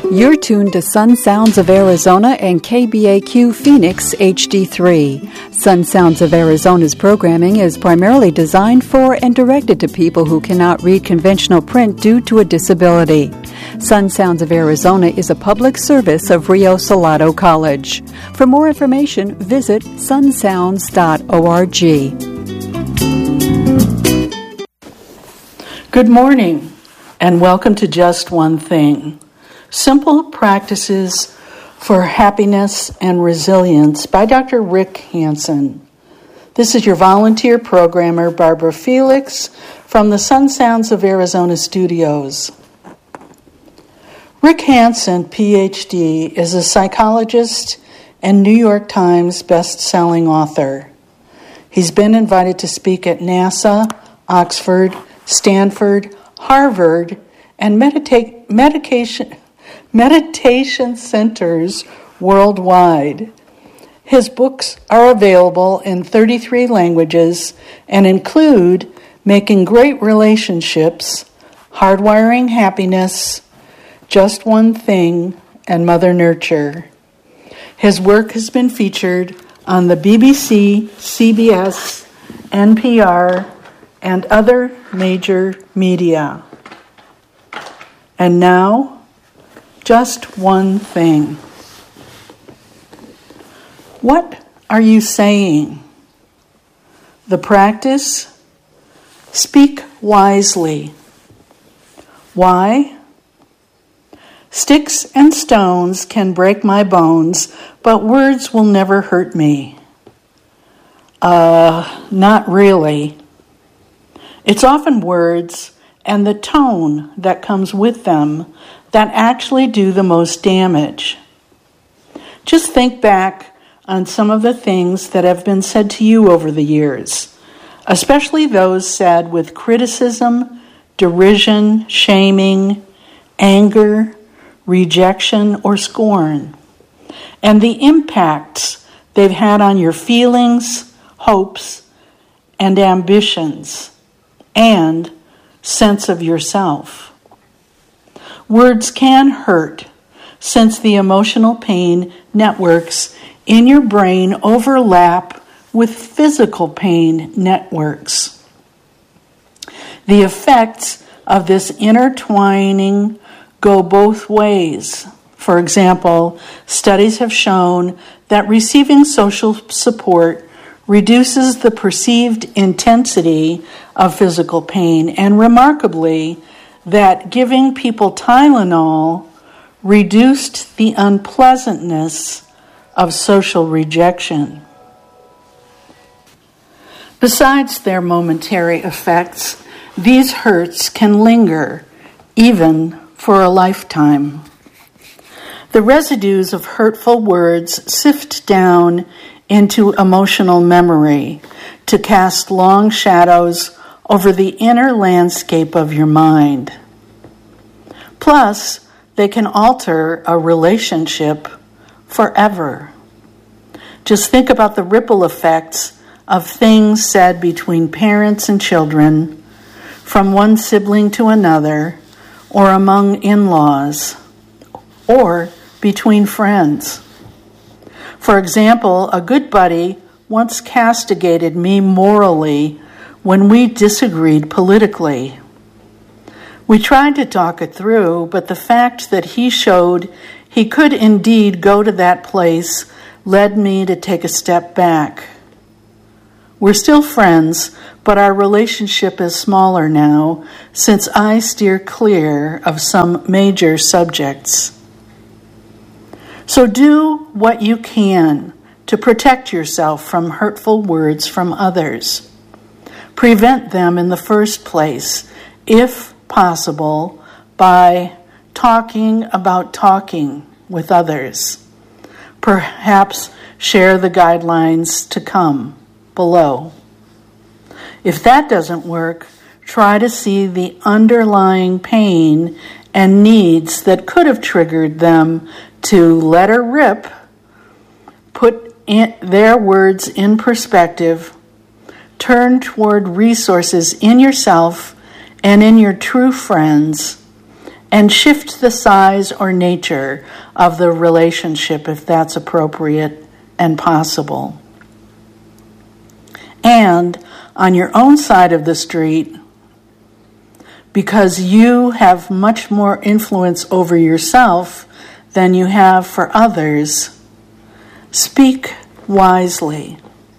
You're tuned to Sun Sounds of Arizona and KBAQ Phoenix HD3. Sun Sounds of Arizona's programming is primarily designed for and directed to people who cannot read conventional print due to a disability. Sun Sounds of Arizona is a public service of Rio Salado College. For more information, visit sunsounds.org. Good morning, and welcome to Just One Thing. Simple Practices for Happiness and Resilience by Dr. Rick Hansen. This is your volunteer programmer, Barbara Felix, from the Sun Sounds of Arizona studios. Rick Hansen, PhD, is a psychologist and New York Times best-selling author. He's been invited to speak at NASA, Oxford, Stanford, Harvard, and meditation centers worldwide. His books are available in 33 languages and include Making Great Relationships, Hardwiring Happiness, Just One Thing, and Mother Nurture. His work has been featured on the BBC, CBS, NPR, and other major media. And now, just one thing. What are you saying? The practice? Speak wisely. Why? Sticks and stones can break my bones, but words will never hurt me. Not really. It's often words and the tone that comes with them that actually do the most damage. Just think back on some of the things that have been said to you over the years, especially those said with criticism, derision, shaming, anger, rejection, or scorn, and the impacts they've had on your feelings, hopes, and ambitions, and sense of yourself. Words can hurt, since the emotional pain networks in your brain overlap with physical pain networks. The effects of this intertwining go both ways. For example, studies have shown that receiving social support reduces the perceived intensity of physical pain, and remarkably, that giving people Tylenol reduced the unpleasantness of social rejection. Besides their momentary effects, these hurts can linger, even for a lifetime. The residues of hurtful words sift down into emotional memory to cast long shadows over the inner landscape of your mind. Plus, they can alter a relationship forever. Just think about the ripple effects of things said between parents and children, from one sibling to another, or among in-laws, or between friends. For example, a good buddy once castigated me morally when we disagreed politically. We tried to talk it through, but the fact that he showed he could indeed go to that place led me to take a step back. We're still friends, but our relationship is smaller now, since I steer clear of some major subjects. So do what you can to protect yourself from hurtful words from others. Prevent them in the first place, if possible, by talking about talking with others. Perhaps share the guidelines to come below. If that doesn't work, try to see the underlying pain and needs that could have triggered them to let her rip, put their words in perspective, turn toward resources in yourself and in your true friends, and shift the size or nature of the relationship if that's appropriate and possible. And on your own side of the street, because you have much more influence over yourself than you have for others, speak wisely.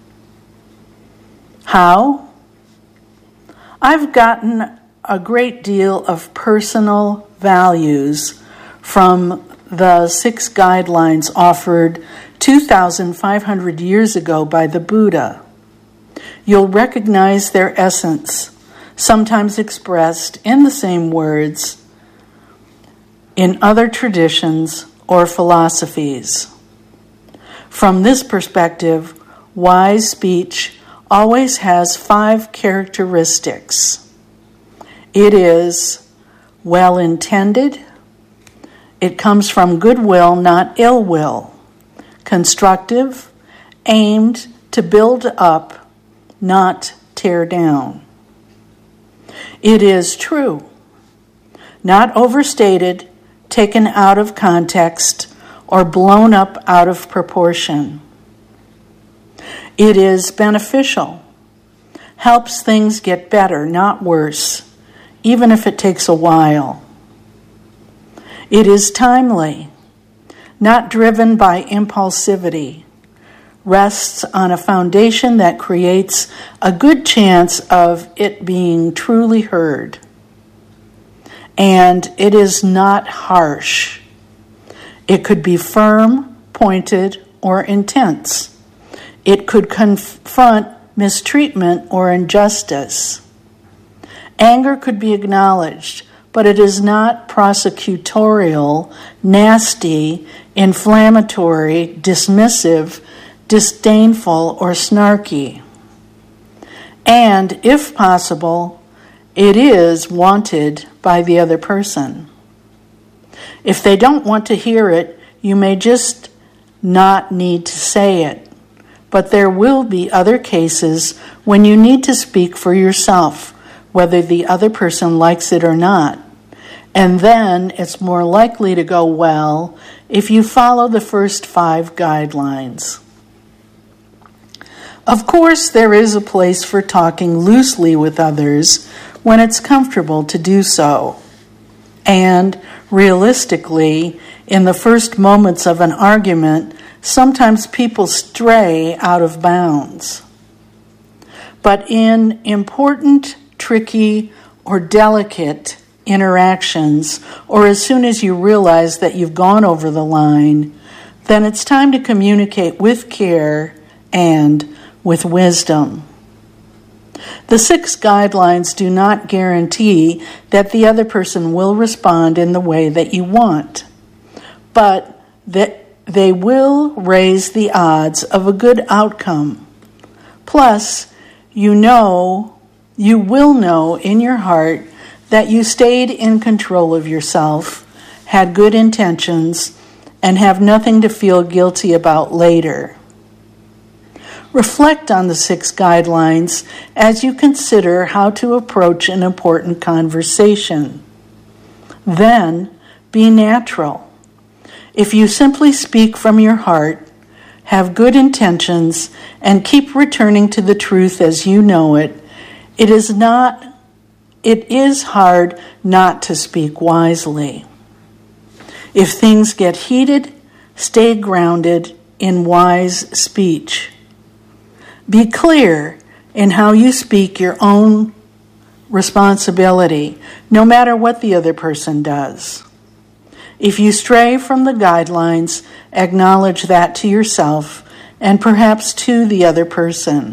How? I've gotten a great deal of personal values from the 6 guidelines offered 2,500 years ago by the Buddha. You'll recognize their essence, sometimes expressed in the same words in other traditions or philosophies. From this perspective, wise speech always has 5 characteristics. It is well-intended. It comes from goodwill, not ill will. Constructive, aimed to build up, not tear down. It is true, not overstated, taken out of context, or blown up out of proportion. It is beneficial, helps things get better, not worse, even if it takes a while. It is timely, not driven by impulsivity, rests on a foundation that creates a good chance of it being truly heard. And it is not harsh. It could be firm, pointed, or intense. It could confront mistreatment or injustice. Anger could be acknowledged, but it is not prosecutorial, nasty, inflammatory, dismissive, disdainful, or snarky. And, if possible, it is wanted by the other person. If they don't want to hear it, you may just not need to say it. But there will be other cases when you need to speak for yourself, whether the other person likes it or not. And then it's more likely to go well if you follow the first 5 guidelines. Of course, there is a place for talking loosely with others when it's comfortable to do so. And realistically, in the first moments of an argument, sometimes people stray out of bounds. But in important, tricky, or delicate interactions, or as soon as you realize that you've gone over the line, then it's time to communicate with care and with wisdom. The 6 guidelines do not guarantee that the other person will respond in the way that you want, but that they will raise the odds of a good outcome. Plus, you will know in your heart that you stayed in control of yourself, had good intentions, and have nothing to feel guilty about later. Reflect on the 6 guidelines as you consider how to approach an important conversation. Then, be natural. If you simply speak from your heart, have good intentions, and keep returning to the truth as you know it, it is hard not to speak wisely. If things get heated, stay grounded in wise speech. Be clear in how you speak your own responsibility, no matter what the other person does. If you stray from the guidelines, acknowledge that to yourself and perhaps to the other person.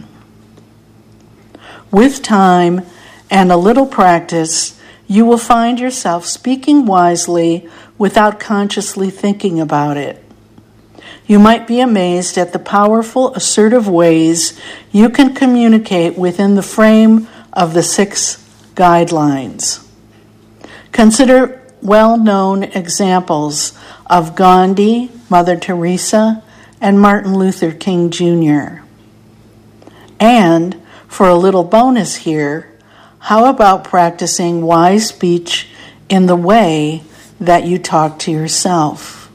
With time and a little practice, you will find yourself speaking wisely without consciously thinking about it. You might be amazed at the powerful, assertive ways you can communicate within the frame of the 6 guidelines. Consider well-known examples of Gandhi, Mother Teresa, and Martin Luther King Jr. And, for a little bonus here, how about practicing wise speech in the way that you talk to yourself.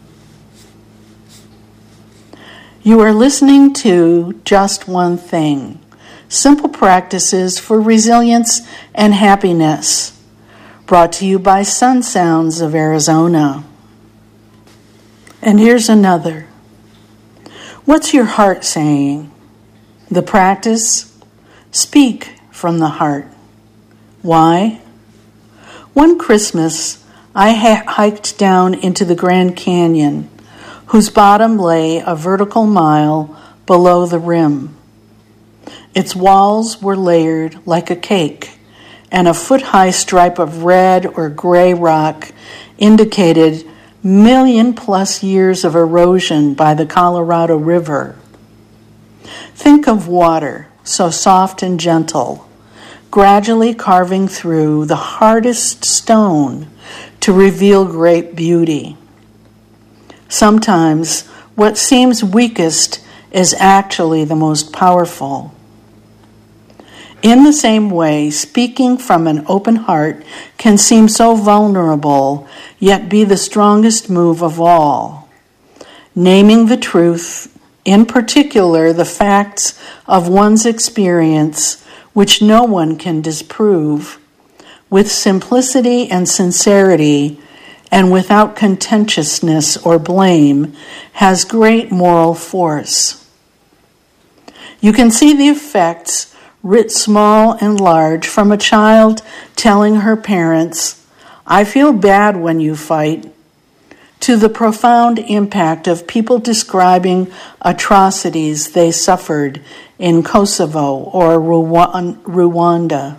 You are listening to Just One Thing, simple practices for resilience and happiness, brought to you by Sun Sounds of Arizona. And here's another. What's your heart saying? The practice? Speak from the heart. Why? One Christmas, I hiked down into the Grand Canyon, whose bottom lay a vertical mile below the rim. Its walls were layered like a cake, and a foot-high stripe of red or gray rock indicated million-plus years of erosion by the Colorado River. Think of water, so soft and gentle, gradually carving through the hardest stone to reveal great beauty. Sometimes what seems weakest is actually the most powerful. In the same way, speaking from an open heart can seem so vulnerable, yet be the strongest move of all. Naming the truth, in particular the facts of one's experience, which no one can disprove, with simplicity and sincerity, and without contentiousness or blame, has great moral force. You can see the effects, writ small and large, from a child telling her parents, "I feel bad when you fight," to the profound impact of people describing atrocities they suffered in Kosovo or Rwanda.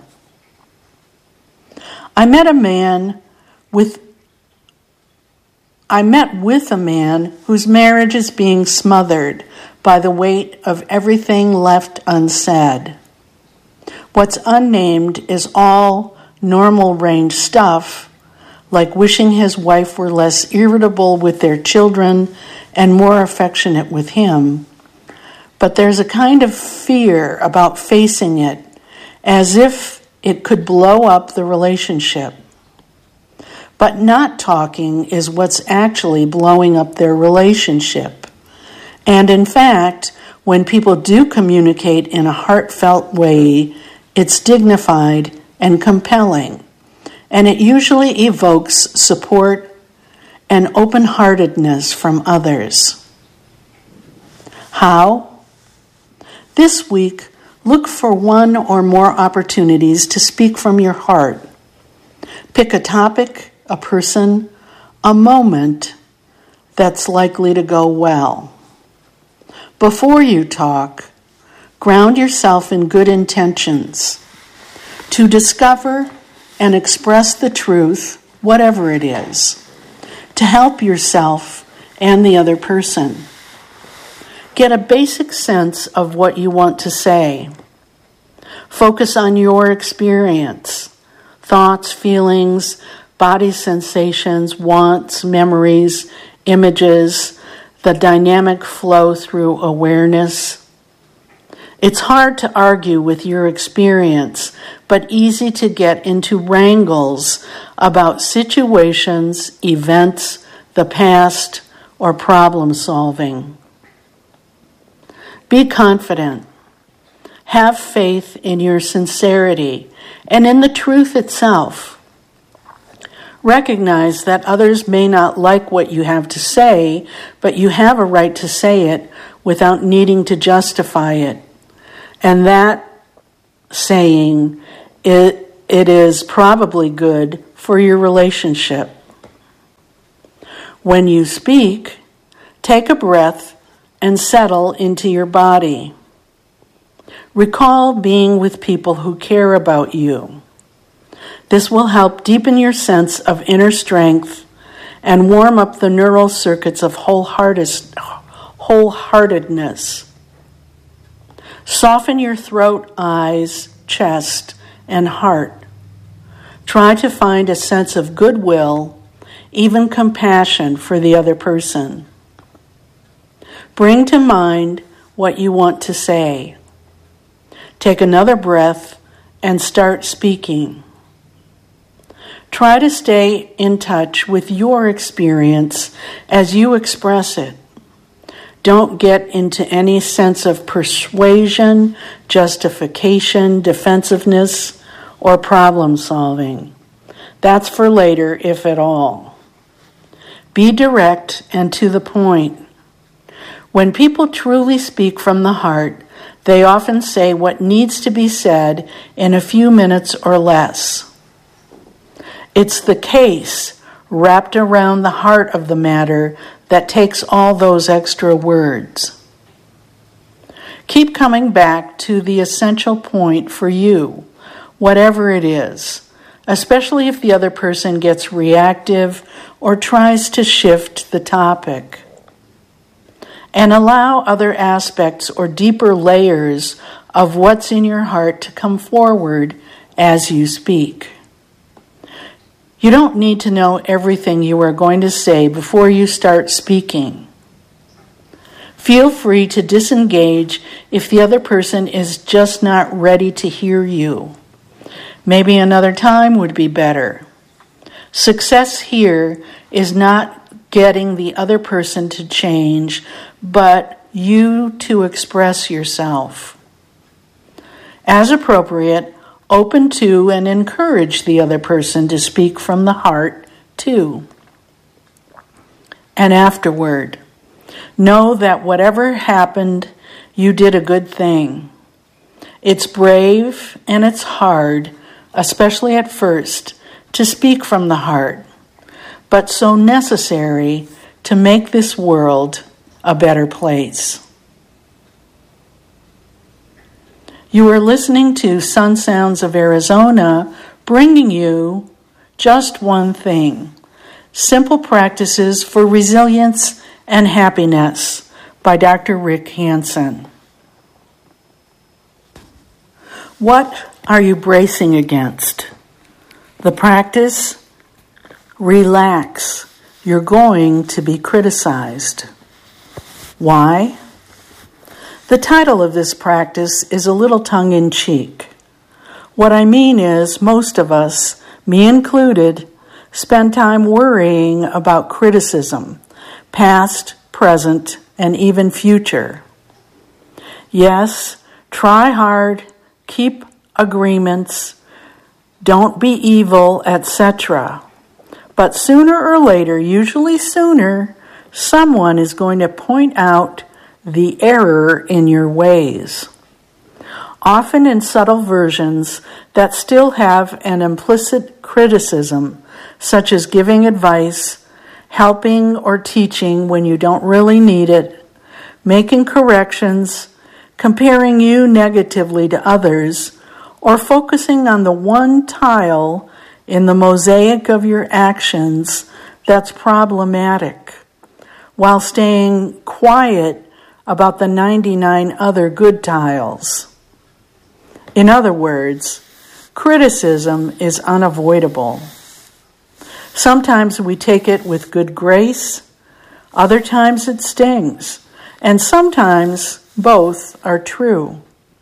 I met with a man whose marriage is being smothered by the weight of everything left unsaid. What's unnamed is all normal range stuff, like wishing his wife were less irritable with their children and more affectionate with him. But there's a kind of fear about facing it, as if it could blow up the relationship. But not talking is what's actually blowing up their relationship. And in fact, when people do communicate in a heartfelt way, it's dignified and compelling, and it usually evokes support and open-heartedness from others. How? This week, look for one or more opportunities to speak from your heart. Pick a topic, a person, a moment that's likely to go well. Before you talk, ground yourself in good intentions to discover and express the truth, whatever it is, to help yourself and the other person. Get a basic sense of what you want to say. Focus on your experience, thoughts, feelings, body sensations, wants, memories, images, the dynamic flow through awareness. It's hard to argue with your experience, but easy to get into wrangles about situations, events, the past, or problem solving. Be confident. Have faith in your sincerity and in the truth itself. Recognize that others may not like what you have to say, but you have a right to say it without needing to justify it. And that saying, it is probably good for your relationship. When you speak, take a breath and settle into your body. Recall being with people who care about you. This will help deepen your sense of inner strength and warm up the neural circuits of wholeheartedness. Soften your throat, eyes, chest, and heart. Try to find a sense of goodwill, even compassion for the other person. Bring to mind what you want to say. Take another breath and start speaking. Try to stay in touch with your experience as you express it. Don't get into any sense of persuasion, justification, defensiveness, or problem solving. That's for later, if at all. Be direct and to the point. When people truly speak from the heart, they often say what needs to be said in a few minutes or less. It's the case wrapped around the heart of the matter that takes all those extra words. Keep coming back to the essential point for you, whatever it is, especially if the other person gets reactive or tries to shift the topic. And allow other aspects or deeper layers of what's in your heart to come forward as you speak. You don't need to know everything you are going to say before you start speaking. Feel free to disengage if the other person is just not ready to hear you. Maybe another time would be better. Success here is not getting the other person to change, but you to express yourself. As appropriate, open to and encourage the other person to speak from the heart too. And afterward, know that whatever happened, you did a good thing. It's brave and it's hard, especially at first, to speak from the heart, but so necessary to make this world a better place. You are listening to Sun Sounds of Arizona, bringing you Just One Thing, Simple Practices for Resilience and Happiness by Dr. Rick Hanson. What are you bracing against? The practice? Relax. You're going to be criticized. Why? The title of this practice is a little tongue-in-cheek. What I mean is most of us, me included, spend time worrying about criticism, past, present, and even future. Yes, try hard, keep agreements, don't be evil, etc. But sooner or later, usually sooner, someone is going to point out the error in your ways, often in subtle versions that still have an implicit criticism, such as giving advice, helping or teaching when you don't really need it, making corrections, comparing you negatively to others, or focusing on the one tile in the mosaic of your actions that's problematic, while staying quiet about the 99 other good tiles. In other words, criticism is unavoidable. Sometimes we take it with good grace, other times it stings, and sometimes both are true.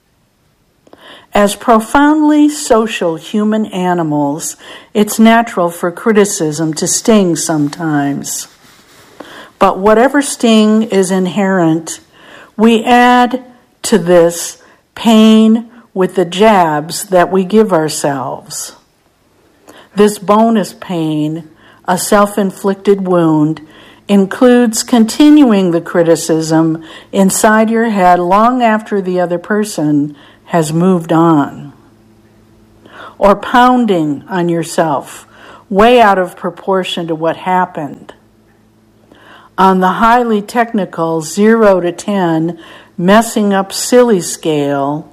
As profoundly social human animals, it's natural for criticism to sting sometimes. But whatever sting is inherent, we add to this pain with the jabs that we give ourselves. This bonus pain, a self-inflicted wound, includes continuing the criticism inside your head long after the other person has moved on. Or pounding on yourself, way out of proportion to what happened. On the highly technical 0 to 10 messing up silly scale,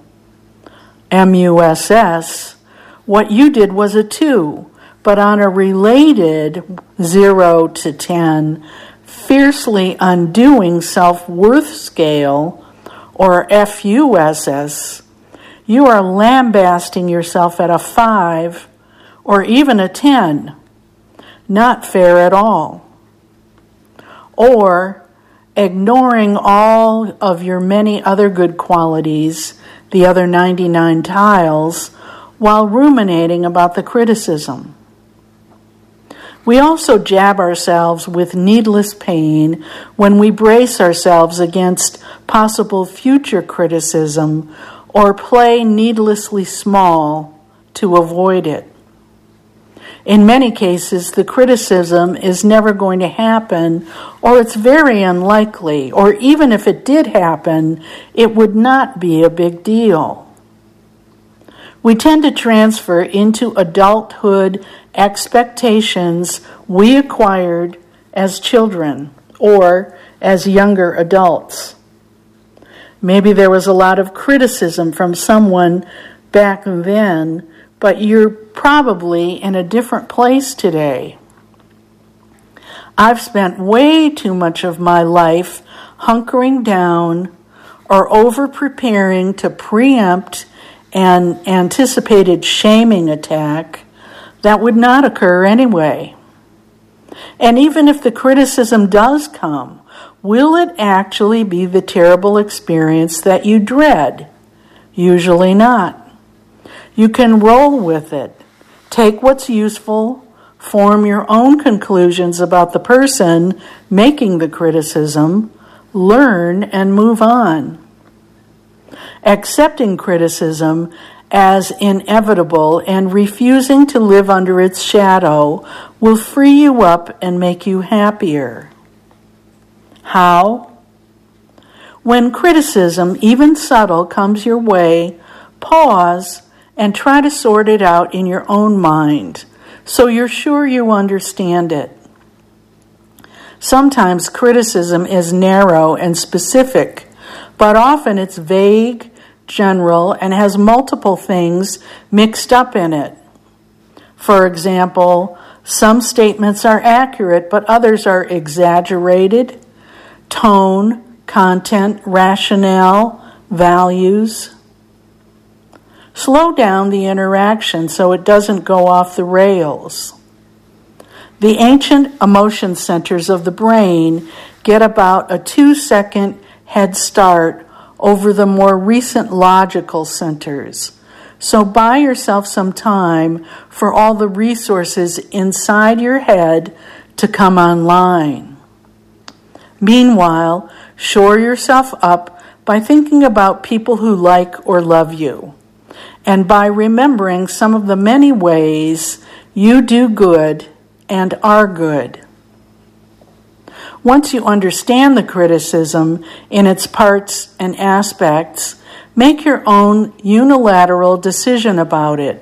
MUSS, what you did was a 2, but on a related 0 to 10 fiercely undoing self-worth scale, or FUSS, you are lambasting yourself at a 5 or even a 10. Not fair at all. Or ignoring all of your many other good qualities, the other 99 tiles, while ruminating about the criticism. We also jab ourselves with needless pain when we brace ourselves against possible future criticism or play needlessly small to avoid it. In many cases, the criticism is never going to happen, or it's very unlikely, or even if it did happen, it would not be a big deal. We tend to transfer into adulthood expectations we acquired as children or as younger adults. Maybe there was a lot of criticism from someone back then, but you're probably in a different place today. I've spent way too much of my life hunkering down or over-preparing to preempt an anticipated shaming attack that would not occur anyway. And even if the criticism does come, will it actually be the terrible experience that you dread? Usually not. You can roll with it, take what's useful, form your own conclusions about the person making the criticism, learn, and move on. Accepting criticism as inevitable and refusing to live under its shadow will free you up and make you happier. How? When criticism, even subtle, comes your way, pause and try to sort it out in your own mind so you're sure you understand it. Sometimes criticism is narrow and specific, but often it's vague, general, and has multiple things mixed up in it. For example, some statements are accurate, but others are exaggerated. Tone, content, rationale, values. Slow down the interaction so it doesn't go off the rails. The ancient emotion centers of the brain get about a 2-second head start over the more recent logical centers. So buy yourself some time for all the resources inside your head to come online. Meanwhile, shore yourself up by thinking about people who like or love you, and by remembering some of the many ways you do good and are good. Once you understand the criticism in its parts and aspects, make your own unilateral decision about it.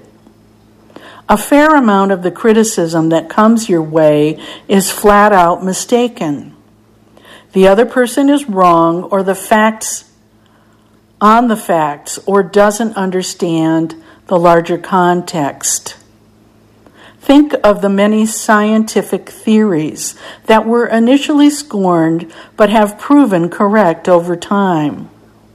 A fair amount of the criticism that comes your way is flat out mistaken. The other person is wrong or the facts or doesn't understand the larger context. Think of the many scientific theories that were initially scorned but have proven correct over time.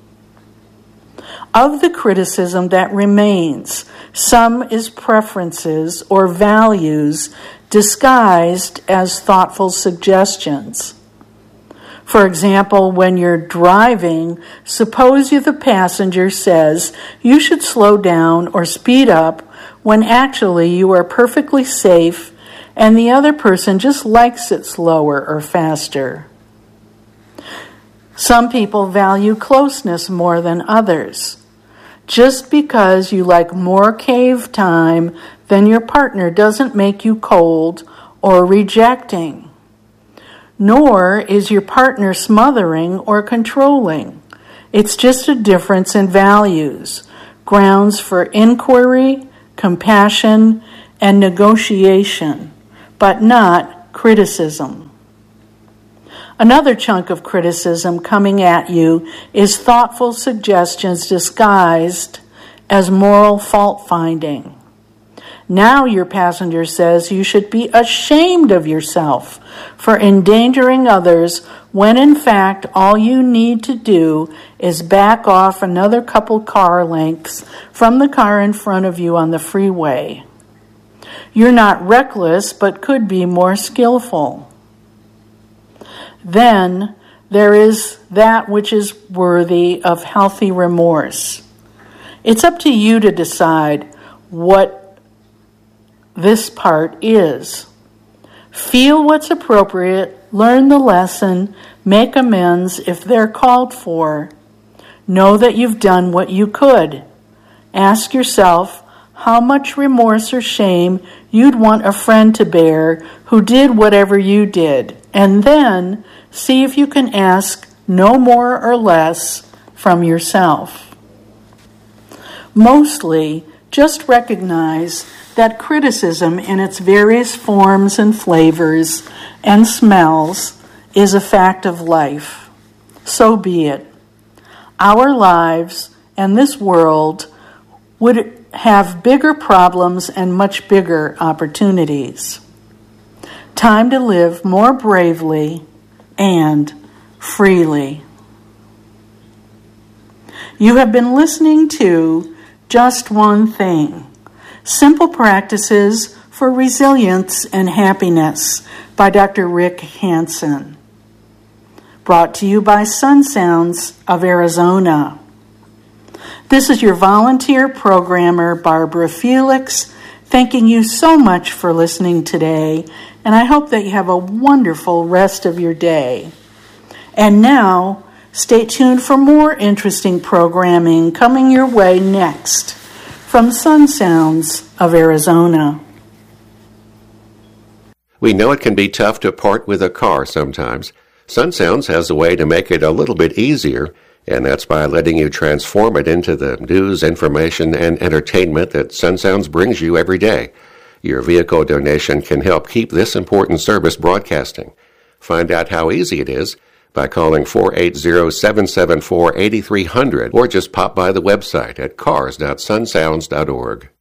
Of the criticism that remains, some is preferences or values disguised as thoughtful suggestions. For example, when you're driving, suppose the passenger says you should slow down or speed up when actually you are perfectly safe and the other person just likes it slower or faster. Some people value closeness more than others. Just because you like more cave time than your partner doesn't make you cold or rejecting. Nor is your partner smothering or controlling. It's just a difference in values, grounds for inquiry, compassion, and negotiation, but not criticism. Another chunk of criticism coming at you is thoughtful suggestions disguised as moral fault-finding. Now your passenger says you should be ashamed of yourself for endangering others when in fact all you need to do is back off another couple car lengths from the car in front of you on the freeway. You're not reckless, but could be more skillful. Then there is that which is worthy of healthy remorse. It's up to you to decide what this part is. Feel what's appropriate, learn the lesson, make amends if they're called for. Know that you've done what you could. Ask yourself how much remorse or shame you'd want a friend to bear who did whatever you did, and then see if you can ask no more or less from yourself. Mostly, just recognize that criticism in its various forms and flavors and smells is a fact of life. So be it. Our lives and this world would have bigger problems and much bigger opportunities. Time to live more bravely and freely. You have been listening to Just One Thing, Simple Practices for Resilience and Happiness by Dr. Rick Hansen. Brought to you by Sun Sounds of Arizona. This is your volunteer programmer, Barbara Felix, thanking you so much for listening today, and I hope that you have a wonderful rest of your day. And now, stay tuned for more interesting programming coming your way next from Sun Sounds of Arizona. We know it can be tough to part with a car sometimes. Sun Sounds has a way to make it a little bit easier, and that's by letting you transform it into the news, information, and entertainment that Sun Sounds brings you every day. Your vehicle donation can help keep this important service broadcasting. Find out how easy it is by calling 480-774-8300 or just pop by the website at cars.sunsounds.org.